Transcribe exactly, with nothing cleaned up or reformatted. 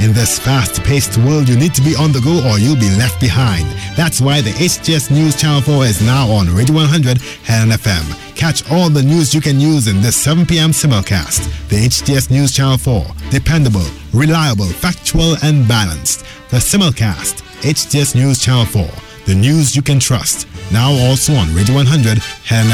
In this fast-paced world, you need to be on the go or you'll be left behind. That's why the H T S News Channel four is now on Radio one hundred Helen F M. Catch all the news you can use in this seven p.m. simulcast. The H T S News Channel four. Dependable, reliable, factual, and balanced. The simulcast. H T S News Channel four. The news you can trust. Now also on Radio one hundred Helen F M.